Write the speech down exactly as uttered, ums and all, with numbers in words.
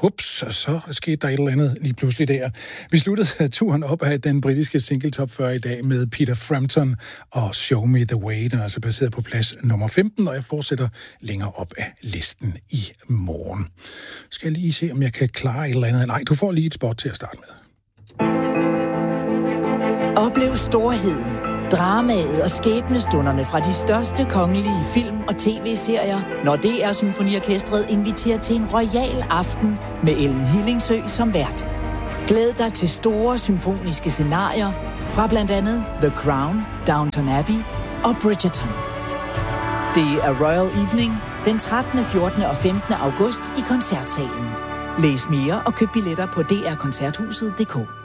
Ups, så skete der et eller andet lige pludselig der. Vi sluttede turen op af den britiske single top fyrre i dag med Peter Frampton og Show Me The Way. Den er altså baseret på plads nummer femten, og jeg fortsætter længere op af listen i morgen. Skal jeg lige se, om jeg kan klare et eller andet. Nej, du får lige et spot til at starte med. Oplev storheden, dramaet og skæbnestunderne fra de største kongelige film- og tv-serier, når D R Symfoniorkestret inviterer til en royal aften med Ellen Hillingsø som vært. Glæd dig til store symfoniske scenarier fra blandt andet The Crown, Downton Abbey og Bridgerton. Det er Royal Evening den trettende, fjortende og femtende august i Koncertsalen. Læs mere og køb billetter på d r koncerthuset punktum d k.